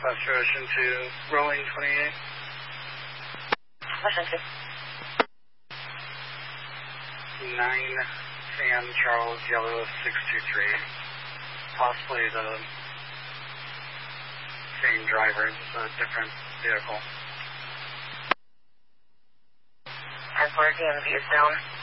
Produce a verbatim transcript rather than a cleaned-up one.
Ocean two, rolling twenty-eight. Ocean two. nine Sam Charles Yellow six two three. Possibly the same driver, just a different vehicle. ten four D M V is down.